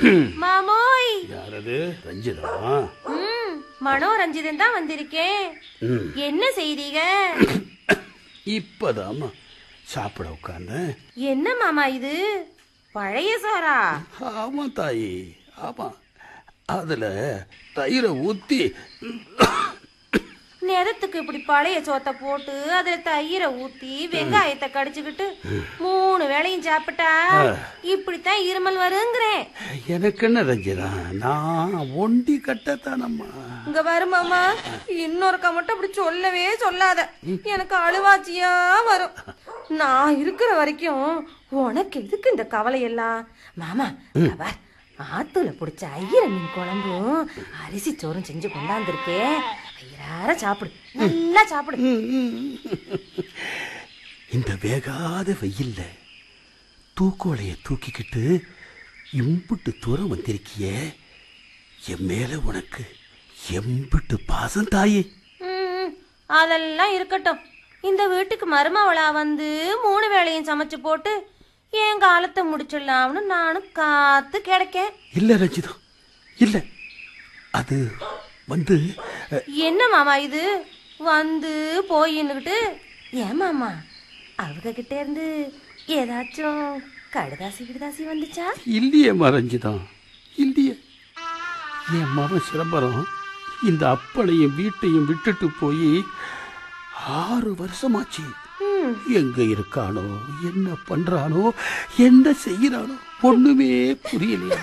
மாமோய். யாரது? ரஞ்சிதா? மனோரஞ்சிதன் தான் வந்திருக்கேன். என்ன செய்றீங்க? இப்பதாமா சாப்பிட உட்கார்ந்த. என்ன மாமா இது? பழைய சோறா? ஆமா தாயி, ஆமா. அதுல தயிரை ஊத்தி. நேரத்துக்கு இப்படி பழைய சோத்தை போட்டு அதுல தயிரை ஊத்தி வெங்காயத்தை கடிச்சுக்கிட்டு 3 வேளையும் சாப்பிட்டா இப்படித்தான் இருமல் வருங்கிறேன். எனக்கு என்ன ரஞ்சிதா, நான் ஒண்டி கட்டத்தானம்மா. இங்க வருமாமா, இன்னொருக்கா மட்டும் அப்படி சொல்லவே சொல்லாத. எனக்கு அழுவாச்சியா வரும். நான் இருக்கிற வரைக்கும் உனக்கு எதுக்கு இந்த கவலை எல்லாம்? மாமா, ஆத்துல பிடிச்ச ஐயர மீன் குழம்பும் அரிசி சோறும் செஞ்சு கொண்டாந்துருக்கேன். ஐயரார சாப்பிடு, நல்லா சாப்பிடு. இந்த வேகாத வெயில்ல தூக்கோலைய தூக்கிக்கிட்டு இம்புட்டு தூரம் வந்திருக்கியே, என் மேல உனக்கு எம்பிட்டு பாசம் தாயே. அதெல்லாம் இருக்கட்டும். இந்த வீட்டுக்கு மருமவளா வந்து 3 வேளையும் சமைச்சு போட்டு என் காலத்தை முடிச்சிடலாம்னு நானும் காத்து கிடக்கேன். இல்ல ரஞ்சிதா, இல்ல. அது வந்து என்ன மாமா இது? வந்து போயின்னுகிட்டு. ஏன் மாமா, அவங்க கிட்ட இருந்து ஏதாச்சும் கடுதாசி வந்துச்சா? இல்லையேம்மா ரஞ்சிதா, இல்லையே. என் மகன் சிதம்பரம் இந்த அப்பளையும் வீட்டையும் விட்டுட்டு போய் 6 வருஷமாச்சு. எங்க இருக்கானோ, என்ன பண்றானோ, என்ன செய்யறானோ ஒண்ணுமே புரியலையா?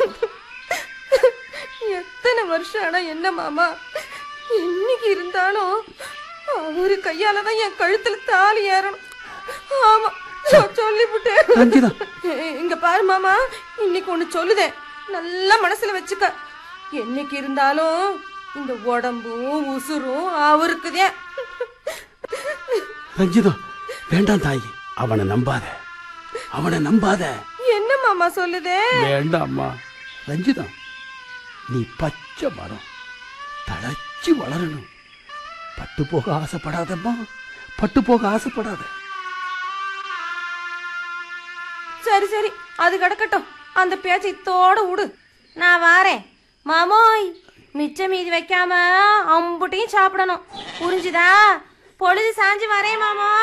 எத்தனை வருஷம் ஆனா என்ன மாமா, இன்னைக்கு இருந்தாலும் அவரு கையாலதான் என் கழுத்துல தாலி ஏறணும். ஆமா, சொல்லிவிட்டேன். இங்க பாரு மாமா, இன்னைக்கு ஒண்ணு சொல்லுதேன், நல்லா மனசுல வச்சுக்க. என்னைக்கு இருந்தாலும் இந்த உடம்பும் உசுரும் அவருக்குதே. ரஞ்சிதா, வேண்டாம் தாயி, அவனை நம்பாத, அவனை நம்பாத. என்ன மாமா சொல்லுதே? வேண்டாம்மா ரஞ்சிதா, நீ பச்சை மரம் தழைச்சி வளரணும். பட்டு போக ஆசைப்படாதம்மா, பட்டு போக ஆசைப்படாத. சரி சரி, அது கிடக்கட்டும். அந்த பேச்சை இத்தோட விடு. நான் வாரேன் மாமோய். மிச்ச மீதி வைக்காம அம்புட்டையும் சாப்பிடணும், புரிஞ்சுதா? பொழுது சாஞ்சு வரேன் மாமா.